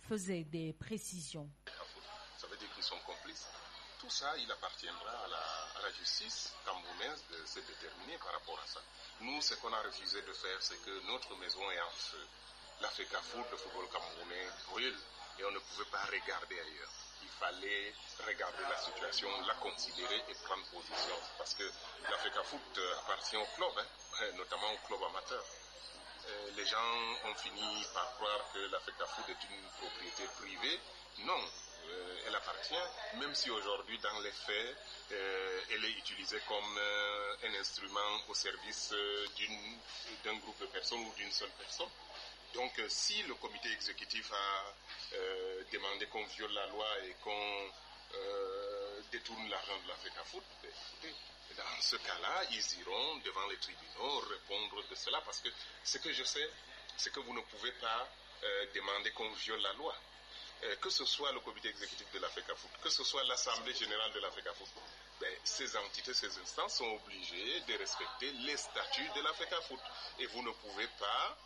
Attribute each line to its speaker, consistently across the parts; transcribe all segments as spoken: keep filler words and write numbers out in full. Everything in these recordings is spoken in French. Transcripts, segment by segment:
Speaker 1: faisait des précisions.
Speaker 2: Ça veut dire qu'ils sont complices. Tout ça, il appartiendra à la, à la justice camerounaise de se déterminer par rapport à ça. Nous, ce qu'on a refusé de faire, c'est que notre maison est en feu. L'Africa Foot, le football camerounais brûle et on ne pouvait pas regarder ailleurs. Il fallait regarder la situation, la considérer et prendre position. Parce que l'Africa Foot appartient au club, hein, notamment au club amateur. Euh, les gens ont fini par croire que l'Africa Foot est une propriété privée. Non, euh, elle appartient, même si aujourd'hui, dans les faits, euh, elle est utilisée comme euh, un instrument au service euh, d'une, d'un groupe de personnes ou d'une seule personne. Donc, euh, si le comité exécutif a euh, demandé qu'on viole la loi et qu'on euh, détourne l'argent de l'Africa Foot, écoutez, dans ce cas-là, ils iront devant les tribunaux répondre de cela, parce que ce que je sais, c'est que vous ne pouvez pas euh, demander qu'on viole la loi. Euh, que ce soit le comité exécutif de l'Africa Foot, que ce soit l'Assemblée générale de l'Africa Foot, ben, ces entités, ces instances sont obligées de respecter les statuts de l'Africa Foot. Et vous ne pouvez pas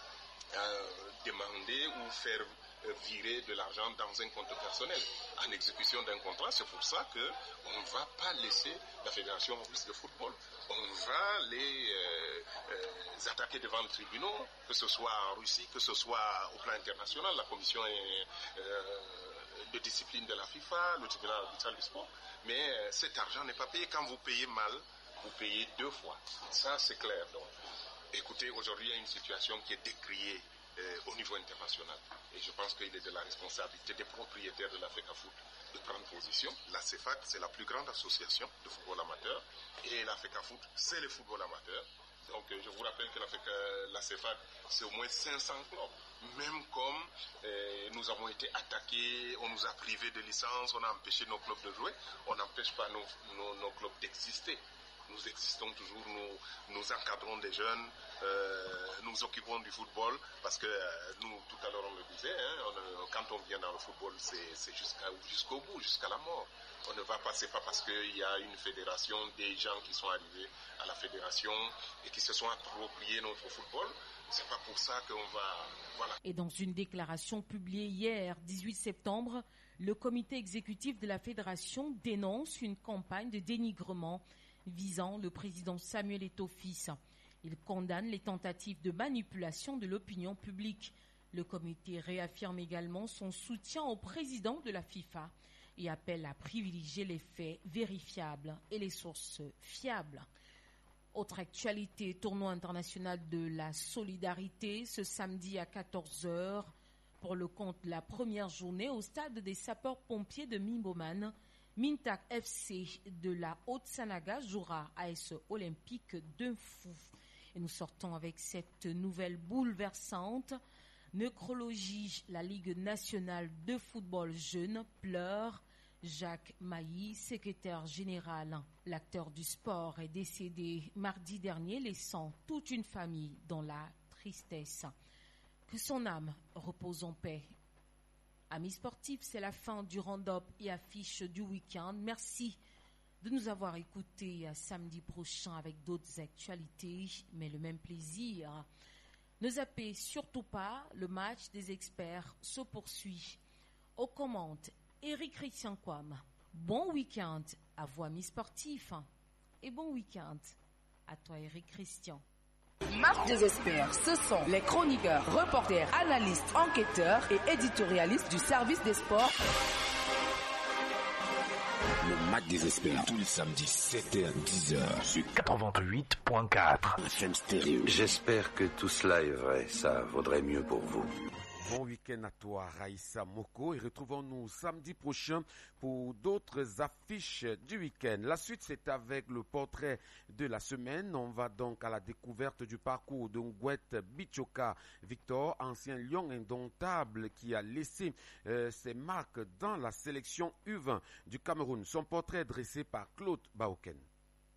Speaker 2: euh, demander ou faire euh, virer de l'argent dans un compte personnel en exécution d'un contrat. C'est pour ça qu'on ne va pas laisser la Fédération russe de football. On va les, euh, euh, attaquer devant les tribunaux, que ce soit en Russie, que ce soit au plan international, la commission est, euh, de discipline de la FIFA, le tribunal arbitral du sport. Mais euh, cet argent n'est pas payé. Quand vous payez mal, vous payez deux fois. Ça, c'est clair. Donc, écoutez, aujourd'hui, il y a une situation qui est décriée euh, au niveau international. Et je pense qu'il est de la responsabilité des propriétaires de l'Africa Foot de prendre position. La CEFAC, c'est la plus grande association de football amateur. Et l'Africa Foot, c'est le football amateur. Donc, euh, je vous rappelle que la CEFAC, c'est au moins cinq cents clubs. Même comme euh, nous avons été attaqués, on nous a privés de licence, on a empêché nos clubs de jouer, on n'empêche pas nos, nos, nos clubs d'exister. Nous existons toujours, nous, nous encadrons des jeunes, euh, nous occupons du football, parce que euh, nous, tout à l'heure on le disait, hein, on, quand on vient dans le football, c'est, c'est jusqu'à, jusqu'au bout, jusqu'à la mort. On ne va pas, c'est pas parce qu'il y a une fédération, des gens qui sont arrivés à la fédération et qui se sont appropriés notre football, c'est pas pour ça qu'on va, voilà.
Speaker 1: Et dans une déclaration publiée hier, dix-huit septembre, le comité exécutif de la fédération dénonce une campagne de dénigrement visant le président Samuel Eto'o-Fils. Il condamne les tentatives de manipulation de l'opinion publique. Le comité réaffirme également son soutien au président de la FIFA et appelle à privilégier les faits vérifiables et les sources fiables. Autre actualité, tournoi international de la solidarité, ce samedi à quatorze heures, pour le compte de la première journée au stade des sapeurs-pompiers de Mimboman. Mintak F C de la Haute-Sanaga jouera à A S Olympique de Fou. Et nous sortons avec cette nouvelle bouleversante. Nécrologie, la Ligue nationale de football jeune pleure. Jacques Mailly, secrétaire général, l'acteur du sport, est décédé mardi dernier, laissant toute une famille dans la tristesse. Que son âme repose en paix. Amis sportifs, c'est la fin du round-up et affiche du week-end. Merci de nous avoir écoutés. Samedi prochain avec d'autres actualités, mais le même plaisir. Ne zappez surtout pas, le match des experts se poursuit. Aux commandes, Éric Christian Kwam. Bon week-end à vous, amis sportifs, et bon week-end à toi, Éric Christian.
Speaker 3: Match des experts, ce sont les chroniqueurs, reporters, analystes, enquêteurs et éditorialistes du service des sports.
Speaker 4: Le match des experts, tous les samedis, sept heures dix heures sur
Speaker 5: quatre-vingt-huit point quatre
Speaker 4: F M Stéréo.
Speaker 6: J'espère que tout cela est vrai, ça vaudrait mieux pour vous.
Speaker 7: Bon week-end à toi, Raïssa Moko, et retrouvons-nous samedi prochain pour d'autres affiches du week-end. La suite, c'est avec le portrait de la semaine. On va donc à la découverte du parcours de Ngouette Bichoka Victor, ancien lion indomptable qui a laissé euh, ses marques dans la sélection U vingt du Cameroun. Son portrait dressé par Claude Baoken.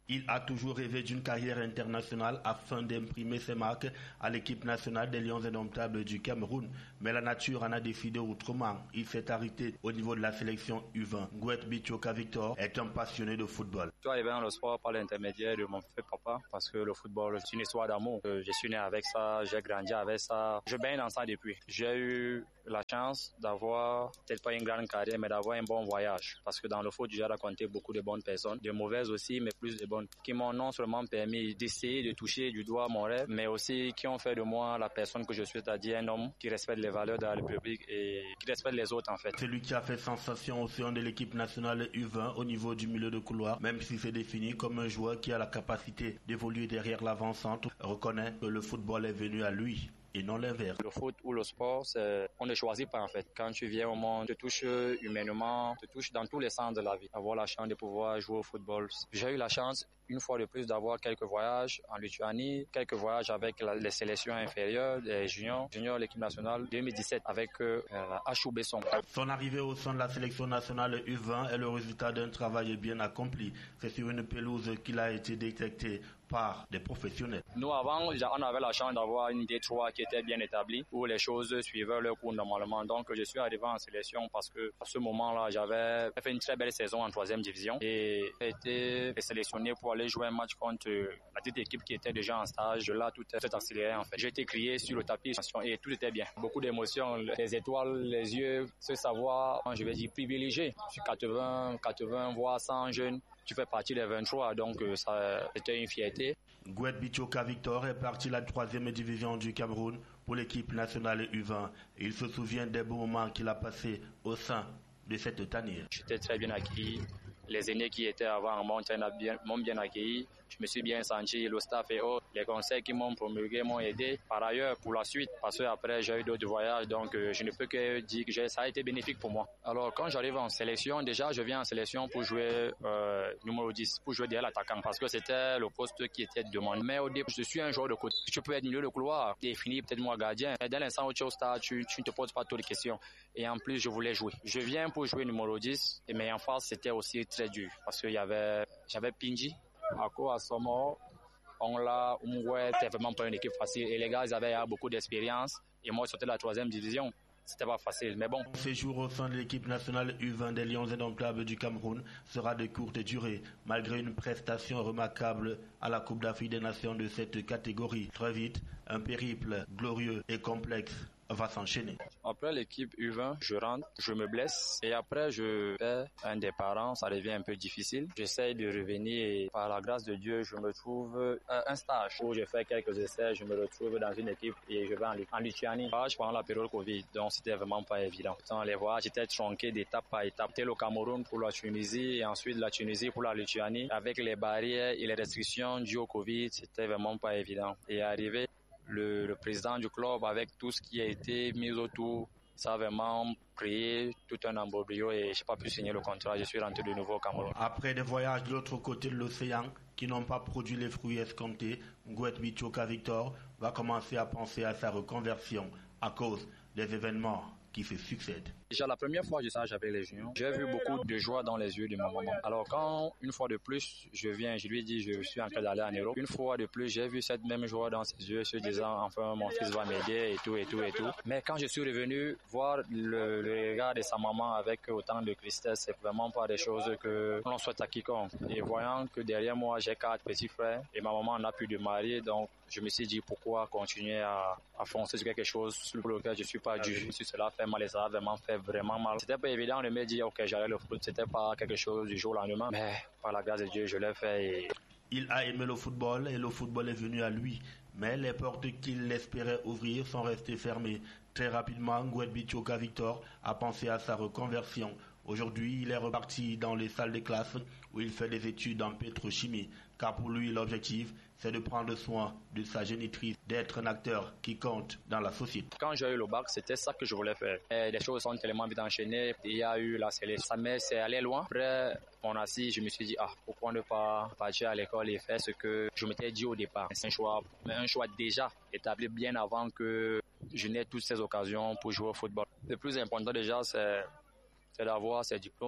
Speaker 8: Il a toujours rêvé d'une carrière internationale afin d'imprimer ses marques à l'équipe nationale des Lions indomptables du Cameroun. Mais la nature en a décidé autrement. Il s'est arrêté au niveau de la sélection U vingt. Ngouet Bichoka Victor est un passionné de football.
Speaker 9: Je suis arrivé dans le sport par l'intermédiaire de mon frère papa parce que le football, c'est une histoire d'amour. Je suis né avec ça, j'ai grandi avec ça. Je baigne dans ça depuis. J'ai eu la chance d'avoir, peut-être pas une grande carrière, mais d'avoir un bon voyage. Parce que dans le foot, j'ai raconté beaucoup de bonnes personnes, de mauvaises aussi, mais plus de bonnes, qui m'ont non seulement permis d'essayer de toucher du doigt mon rêve, mais aussi qui ont fait de moi la personne que je suis, c'est-à-dire un homme qui respecte les valeurs de la République et qui respecte les autres en fait.
Speaker 8: Celui qui a fait sensation au sein de l'équipe nationale U vingt au niveau du milieu de couloir, même si c'est défini comme un joueur qui a la capacité d'évoluer derrière l'avant-centre, reconnaît que le football est venu à lui et non l'inverse.
Speaker 9: Le foot ou le sport, c'est... on ne choisit pas en fait. Quand tu viens au monde, te touche humainement, te touche dans tous les sens de la vie. Avoir la chance de pouvoir jouer au football. J'ai eu la chance, une fois de plus, d'avoir quelques voyages en Lituanie, quelques voyages avec la, les sélections inférieures, les juniors, juniors l'équipe nationale deux mille dix-sept avec euh, H U Besson.
Speaker 8: Son arrivée au sein de la sélection nationale U vingt est le résultat d'un travail bien accompli. C'est sur une pelouse qu'il a été détecté par des professionnels.
Speaker 9: Nous, avant, on avait la chance d'avoir une D trois qui était bien établie, où les choses suivaient leur cours normalement. Donc, je suis arrivé en sélection parce que à ce moment-là, j'avais fait une très belle saison en troisième division et j'ai été sélectionné pour aller jouer un match contre la petite équipe qui était déjà en stage. Là, tout s'est accéléré en fait. J'ai été crié sur le tapis et tout était bien. Beaucoup d'émotions, les étoiles, les yeux, ce savoir, je vais dire privilégié. Sur quatre-vingts, quatre-vingts voire cent jeunes. Tu fais partie des vingt-trois, donc ça c'était une fierté.
Speaker 8: Ngouet Bichoka Victor est parti de la troisième division du Cameroun pour l'équipe nationale U vingt. Il se souvient des beaux moments qu'il a passés au sein de cette tanière.
Speaker 9: J'étais très bien accueilli. Les aînés qui étaient avant m'ont bien, m'ont bien accueilli. Je me suis bien senti, le staff et autres. Les conseils qui m'ont promulgué m'ont aidé. Par ailleurs, pour la suite, parce qu'après j'ai eu d'autres voyages, donc euh, je ne peux que dire que ça a été bénéfique pour moi. Alors quand j'arrive en sélection, déjà je viens en sélection pour jouer euh, numéro dix, pour jouer derrière l'attaquant, parce que c'était le poste qui était demandé. Mais au début, je suis un joueur de côté. Je peux être milieu de couloir, défini peut-être moi gardien. Mais dès l'instant où tu es au stade, tu, tu ne te poses pas trop de questions. Et en plus, je voulais jouer. Je viens pour jouer numéro dix, mais en face, c'était aussi très dur, parce qu'il y avait, j'avais Pinji. Ako Asomo, Ongla, Umwe, c'était vraiment pas une équipe facile. Et les gars, ils avaient beaucoup d'expérience. Et moi, c'était la troisième division. C'était pas facile, mais bon.
Speaker 8: Son séjour au sein de l'équipe nationale U vingt des Lions indomptables du Cameroun sera de courte durée, malgré une prestation remarquable à la Coupe d'Afrique des Nations de cette catégorie. Très vite, un périple glorieux et complexe va s'enchaîner.
Speaker 9: Après l'équipe U vingt, je rentre, je me blesse et après je fais un des parents, ça devient un peu difficile. J'essaye de revenir et par la grâce de Dieu, je me trouve à un stage où j'ai fait quelques essais, je me retrouve dans une équipe et je vais en, en Lituanie. Pendant la période Covid, donc c'était vraiment pas évident. Dans les voyages, j'étais tronqué d'étape par étape. C'était le Cameroun pour la Tunisie et ensuite la Tunisie pour la Lituanie. Avec les barrières et les restrictions dues au Covid, c'était vraiment pas évident. Et arrivé Le, le président du club avec tout ce qui a été mis autour, ça a vraiment créé tout un embrouille et je n'ai pas pu signer le contrat. Je suis rentré de nouveau au Cameroun.
Speaker 8: Après des voyages de l'autre côté de l'océan qui n'ont pas produit les fruits escomptés, Ngouet Bichoka Victor va commencer à penser à sa reconversion à cause des événements qui se succèdent.
Speaker 9: Déjà la première fois que je stage avec les juniors, j'ai vu beaucoup de joie dans les yeux de ma maman. Alors quand une fois de plus je viens, je lui dis je suis en train d'aller en Europe. Une fois de plus j'ai vu cette même joie dans ses yeux, se disant enfin mon fils va m'aider et tout et tout et tout. Mais quand je suis revenu voir le, le regard de sa maman avec autant de tristesse, c'est vraiment pas des choses que l'on souhaite à quiconque. Et voyant que derrière moi j'ai quatre petits frères et ma maman n'a plus de mari, donc je me suis dit pourquoi continuer à, à foncer sur quelque chose pour lequel je suis pas dû. Si cela fait mal et ça a vraiment fait vraiment mal. C'était pas évident de me dire ok j'allais le foot, c'était pas quelque chose du jour au lendemain, mais par la grâce de Dieu je l'ai fait. Et...
Speaker 8: Il a aimé le football et le football est venu à lui, mais les portes qu'il espérait ouvrir sont restées fermées. Très rapidement, Ngouet Bichoka Victor a pensé à sa reconversion. Aujourd'hui, il est reparti dans les salles de classe où il fait des études en pétrochimie, car pour lui, l'objectif, c'est de prendre soin de sa génitrice, d'être un acteur qui compte dans la société.
Speaker 9: Quand j'ai eu le bac, c'était ça que je voulais faire. Et les choses sont tellement vite enchaînées. Il y a eu la sélection, mais c'est allé loin. Après, on a assis, je me suis dit, ah, pourquoi ne pas partir à l'école et faire ce que je m'étais dit au départ. C'est un choix, mais un choix déjà établi bien avant que je n'ai toutes ces occasions pour jouer au football. Le plus important déjà, c'est c'est d'avoir ces diplômes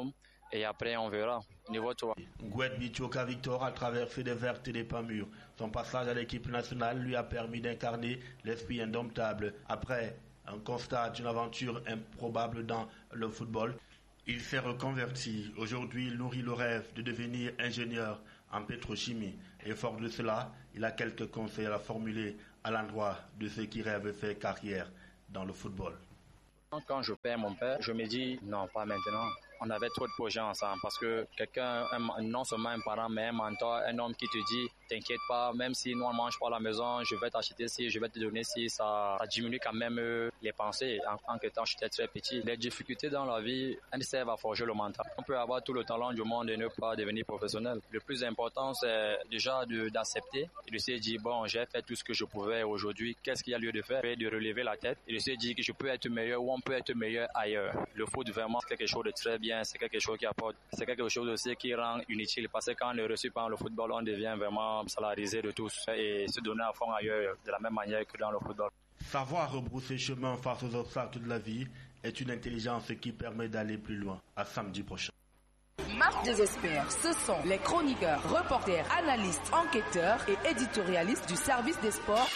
Speaker 9: et après on verra. Niveau trois.
Speaker 8: Ngoued Bichoka Victor a traversé des vertes et des pas mûres. Son passage à l'équipe nationale lui a permis d'incarner l'esprit indomptable. Après un constat d'une aventure improbable dans le football, il s'est reconverti. Aujourd'hui, il nourrit le rêve de devenir ingénieur en pétrochimie. Et fort de cela, il a quelques conseils à formuler à l'endroit de ceux qui rêvent de faire carrière dans le football.
Speaker 9: Quand je perds mon père, je me dis non, pas maintenant. On avait trop de projets ensemble parce que quelqu'un, non seulement un parent, mais un mentor, un homme qui te dit t'inquiète pas, même si nous on mange pas à la maison, je vais t'acheter ci, je vais te donner ci, ça, ça diminue quand même les pensées. En tant que temps, j'étais très petit. Les difficultés dans la vie, elles servent à forger le mental. On peut avoir tout le talent du monde et ne pas devenir professionnel. Le plus important, c'est déjà de, d'accepter et de se dire bon, j'ai fait tout ce que je pouvais aujourd'hui. Qu'est-ce qu'il y a lieu de faire? Et de relever la tête et de se dire que je peux être meilleur ou on peut être meilleur ailleurs. Le foot vraiment c'est quelque chose de très bien. C'est quelque chose qui apporte, c'est quelque chose aussi qui rend inutile parce que quand on est reçu par le football, on devient vraiment salarisé de tous et se donner à fond ailleurs de la même manière que dans le football.
Speaker 8: Savoir rebrousser chemin face aux obstacles de la vie est une intelligence qui permet d'aller plus loin. À samedi prochain.
Speaker 3: Marc Désespère, ce sont les chroniqueurs, reporters, analystes, enquêteurs et éditorialistes du service des sports.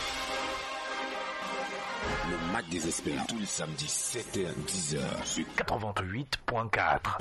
Speaker 4: Le Match des experts, tous les samedis, sept heures dix heures, sur
Speaker 5: quatre-vingt-huit point quatre.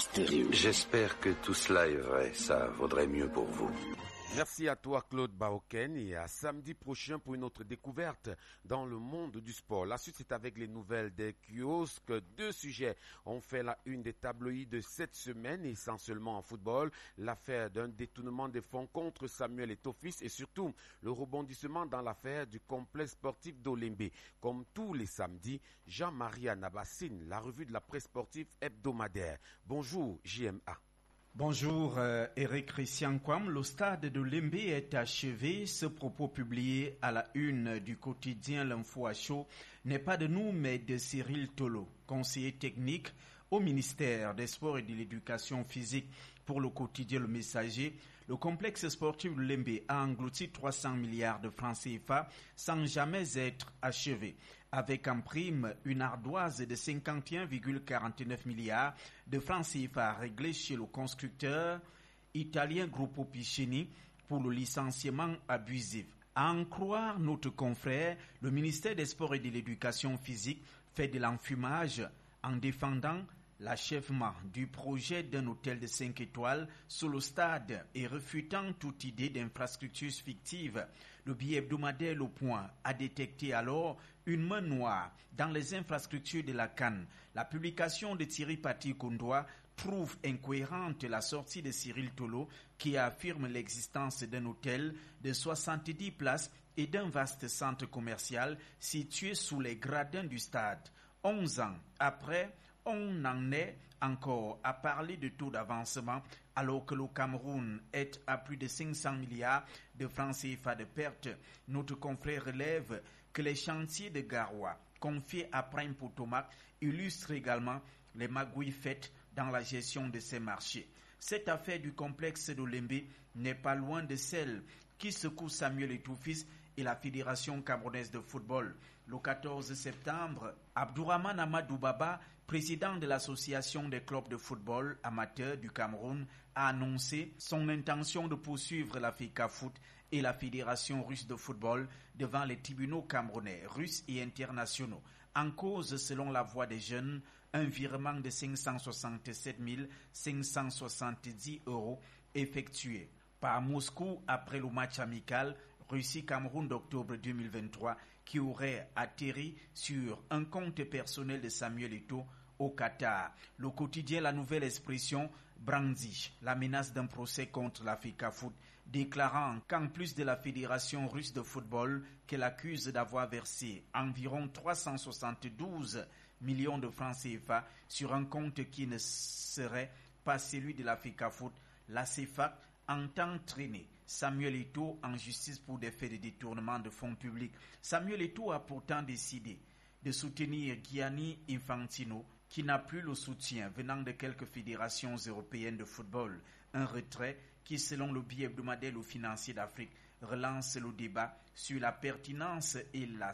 Speaker 6: J'espère que tout cela est vrai, ça vaudrait mieux pour vous.
Speaker 7: Merci à toi Claude Baoken et à samedi prochain pour une autre découverte dans le monde du sport. La suite c'est avec les nouvelles des kiosques. Deux sujets ont fait la une des tabloïds de cette semaine, essentiellement en football. L'affaire d'un détournement des fonds contre Samuel Eto'o-Fils et surtout le rebondissement dans l'affaire du complexe sportif d'Olembe. Comme tous les samedis, Jean-Marie Anabassine, la revue de la presse sportive hebdomadaire. Bonjour J M A.
Speaker 10: Bonjour euh, Eric Christian Kwam. Le stade de Lembe est achevé. Ce propos publié à la une du quotidien L'Info à chaud n'est pas de nous mais de Cyril Tolo, conseiller technique au ministère des Sports et de l'Éducation physique pour le quotidien Le Messager. Le complexe sportif de Lembe a englouti trois cents milliards de francs C F A sans jamais être achevé, avec en prime une ardoise de cinquante et un virgule quarante-neuf milliards de francs C F A réglés chez le constructeur italien Gruppo Piscini pour le licenciement abusif. À en croire notre confrère, le ministère des Sports et de l'Éducation physique fait de l'enfumage en défendant l'achèvement du projet d'un hôtel de cinq étoiles sur le stade et refutant toute idée d'infrastructures fictives. Le billet hebdomadaire Le Point a détecté alors une main noire dans les infrastructures de la CAN. La publication de Thierry Pati-Koundoua trouve incohérente la sortie de Cyril Tolo qui affirme l'existence d'un hôtel de soixante-dix places et d'un vaste centre commercial situé sous les gradins du stade. Onze ans après, on en est encore à parler de taux d'avancement alors que le Cameroun est à plus de cinq cents milliards de francs C F A de pertes. Notre confrère relève que les chantiers de Garoua confiés à Prime Potomac illustrent également les magouilles faites dans la gestion de ces marchés. Cette affaire du complexe de Lembe n'est pas loin de celle qui secoue Samuel Eto'o-Fils et la Fédération camerounaise de football. Le quatorze septembre, Abdourahmane Amadou Baba, président de l'association des clubs de football amateurs du Cameroun, a annoncé son intention de poursuivre la FECAFOOT et la Fédération russe de football devant les tribunaux camerounais, russes et internationaux. En cause, selon la voix des jeunes, un virement de cinq cent soixante-sept mille cinq cent soixante-dix euros effectué par Moscou après le match amical Russie-Cameroun d'octobre deux mille vingt-trois qui aurait atterri sur un compte personnel de Samuel Eto'o au Qatar. Le quotidien La Nouvelle Expression brandit la menace d'un procès contre la FECAFOOT, déclarant qu'en plus de la Fédération russe de football qu'elle accuse d'avoir versé environ trois cent soixante-douze millions de francs C F A sur un compte qui ne serait pas celui de la FECAFOOT, la C F A entend traîner Samuel Eto'o en justice pour des faits de détournement de fonds publics. Samuel Eto'o a pourtant décidé de soutenir Gianni Infantino, qui n'a plus le soutien venant de quelques fédérations européennes de football. Un retrait qui, selon le billet hebdomadaire Le Financier d'Afrique, relance le débat sur la pertinence et la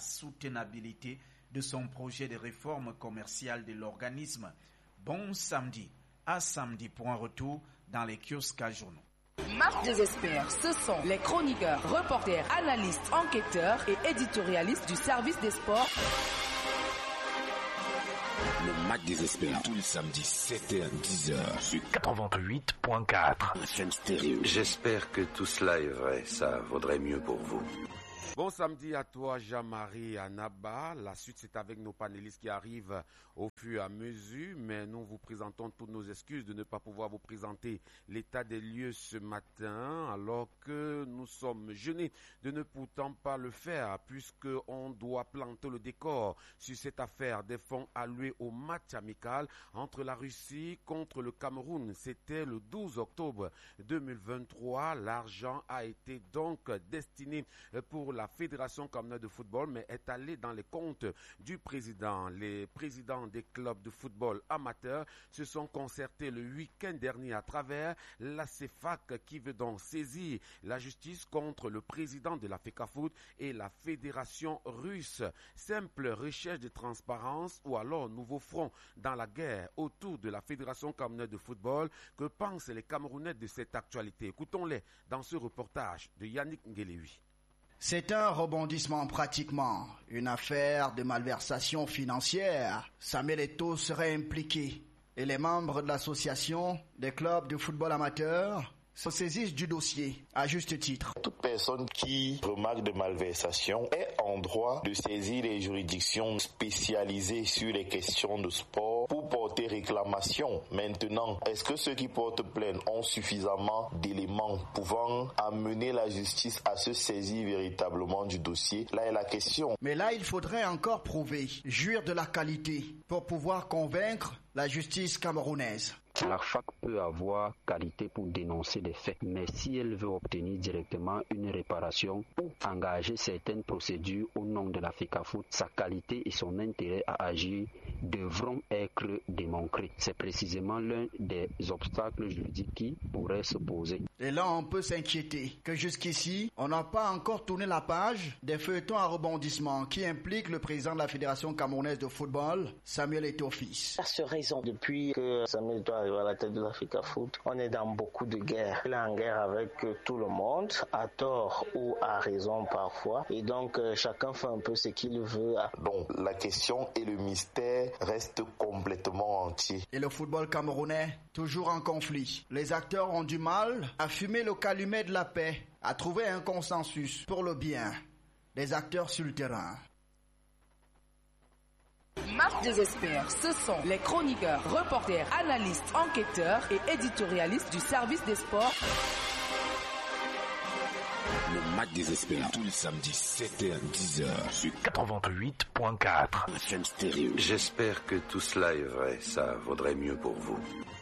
Speaker 10: soutenabilité de son projet de réforme commerciale de l'organisme. Bon samedi À samedi pour un retour dans les kiosques à journaux.
Speaker 3: Match des experts, ce sont les chroniqueurs, reporters, analystes, enquêteurs et éditorialistes du service des sports.
Speaker 4: Le match des experts, tous les samedis, sept heures dix heures sur
Speaker 5: quatre-vingt-huit point quatre.
Speaker 6: F M Stéréo. J'espère que tout cela est vrai, ça vaudrait mieux pour vous.
Speaker 7: Bon samedi à toi, Jean-Marie Anaba. La suite, c'est avec nos panélistes qui arrivent au fur et à mesure, mais nous vous présentons toutes nos excuses de ne pas pouvoir vous présenter l'état des lieux ce matin, alors que nous sommes gênés de ne pourtant pas le faire, puisqu'on doit planter le décor sur cette affaire des fonds alloués au match amical entre la Russie contre le Cameroun. C'était le douze octobre deux mille vingt-trois. L'argent a été donc destiné pour la Fédération camerounaise de football, mais est allé dans les comptes du président. Les présidents des clubs de football amateurs se sont concertés le week-end dernier à travers la C E F A C qui veut donc saisir la justice contre le président de la FECAFOOT et la Fédération russe. Simple recherche de transparence ou alors nouveau front dans la guerre autour de la Fédération camerounaise de football. Que pensent les Camerounais de cette actualité? Écoutons-les dans ce reportage de Yannick Ngelewi.
Speaker 11: C'est un rebondissement pratiquement, une affaire de malversation financière. Samuel Eto'o serait impliqué et les membres de l'association des clubs de football amateur se saisissent du dossier à juste titre.
Speaker 12: Toute personne qui remarque de malversation est en droit de saisir les juridictions spécialisées sur les questions de sport pour porter réclamation. Maintenant, est-ce que ceux qui portent plainte ont suffisamment d'éléments pouvant amener la justice à se saisir véritablement du dossier? Là est la question.
Speaker 11: Mais là, il faudrait encore prouver, jouir de la qualité pour pouvoir convaincre la justice camerounaise.
Speaker 13: La F A C peut avoir qualité pour dénoncer des faits, mais si elle veut obtenir directement une réparation ou engager certaines procédures au nom de la FECAFOOT, sa qualité et son intérêt à agir devront être démontrés. C'est précisément l'un des obstacles juridiques qui pourrait se poser.
Speaker 11: Et là, on peut s'inquiéter que jusqu'ici, on n'a pas encore tourné la page des feuilletons à rebondissement qui impliquent le président de la Fédération camerounaise de football, Samuel Eto'o fils.
Speaker 14: À ce raison, depuis que Samuel Eto'o arrive à la tête de la FECAFOOT, on est dans beaucoup de guerres. Il est en guerre avec tout le monde, à tort ou à raison parfois. Et donc, chacun fait un peu ce qu'il veut.
Speaker 12: Bon, la question et le mystère restent complètement entiers.
Speaker 11: Et le football camerounais, toujours en conflit. Les acteurs ont du mal à fumer le calumet de la paix, à trouver un consensus pour le bien des acteurs sur le terrain.
Speaker 3: Match des experts, ce sont les chroniqueurs, reporters, analystes, enquêteurs et éditorialistes du service des sports.
Speaker 4: Le match des experts, tous les samedis, sept heures dix heures sur
Speaker 5: quatre-vingt-huit point quatre.
Speaker 6: F M Stéréo. J'espère que tout cela est vrai, ça vaudrait mieux pour vous.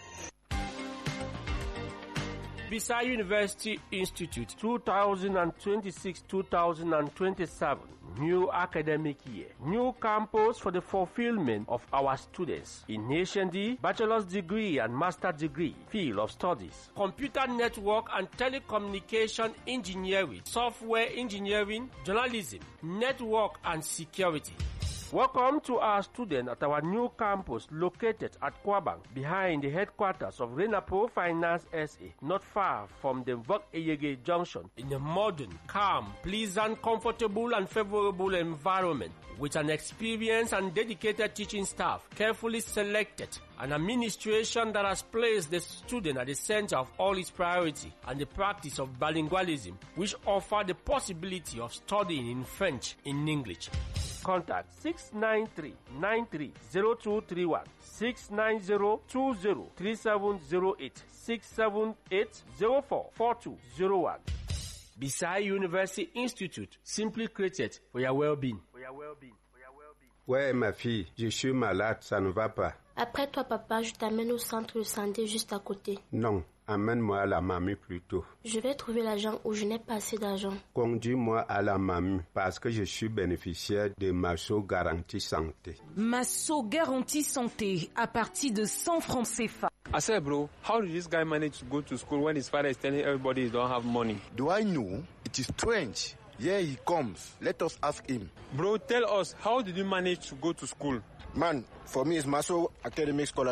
Speaker 15: Bisai University Institute twenty twenty-six to twenty twenty-seven new academic year. New campus for the fulfillment of our students in H D, bachelor's degree and master's degree field of studies. Computer network and telecommunication engineering, software engineering, journalism, network and security. Welcome to our students at our new campus located at Kwabang, behind the headquarters of Renapo Finance S A, not far from the Vok-Eyege Junction, in a modern, calm, pleasant, comfortable and favorable environment with an experienced and dedicated teaching staff, carefully selected, an administration that has placed the student at the center of all its priority, and the practice of bilingualism, which offer the possibility of studying in French in English. Contact six nine three, nine three zero two three one, six nine zero, two zero, three seven zero eight, six seven eight zero four, four two zero one. Bisai University Institute, simply created for your well-being. For your well-being. For your well-being.
Speaker 16: Ouais, ma fille, je suis malade, ça ne va pas.
Speaker 17: Après toi, papa, je t'amène au centre de santé juste à côté.
Speaker 16: Non, amène-moi à la mamie plutôt.
Speaker 17: Je vais trouver l'argent où je n'ai pas assez d'argent.
Speaker 16: Conduis-moi à la mamie parce que je suis bénéficiaire de Masso Garantie Santé.
Speaker 1: Masso Garantie Santé, à partir de cent francs C F A.
Speaker 18: I said, bro, how did this guy manage to go to school when his father is telling everybody he don't have money?
Speaker 19: Do I know? It is strange. Here he comes. Let us ask him.
Speaker 18: Bro, tell us, how did you manage to go to school?
Speaker 19: Man, for me it's Masso Academic Scholarship.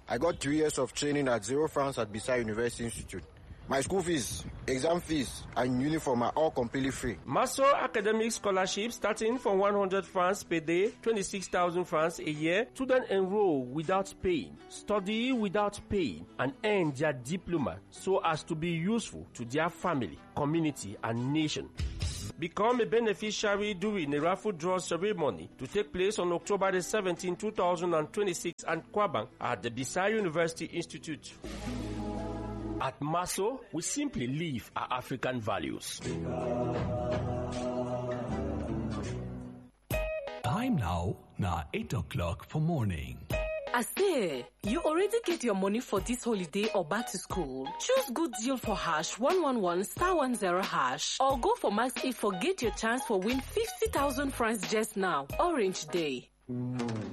Speaker 19: I got three years of training at zero francs at Bissau University Institute. My school fees, exam fees, and uniform are all completely free.
Speaker 15: Maso Academic Scholarship starting from one hundred francs per day, twenty-six thousand francs a year. Students enroll without paying, study without paying, and earn their diploma so as to be useful to their family, community, and nation. Become a beneficiary during a raffle draw ceremony to take place on October the seventeenth, two thousand twenty-six at Kwabang at the Bissau University Institute. At Maso, we simply live our African values.
Speaker 20: Time now, now eight o'clock for morning.
Speaker 21: Ase, you already get your money for this holiday or back to school? Choose good deal for hash one one one star one zero hash or go for Max E for get your chance for win fifty thousand francs just now. Orange Day.